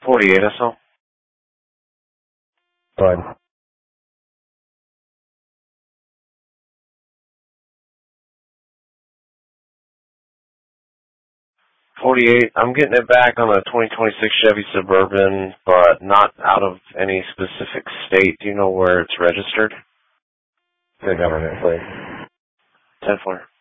48 SL. Go ahead. 48. I'm getting it back on a 2026 Chevy Suburban, but not out of any specific state. Do you know where it's registered? The government, please. 10-4.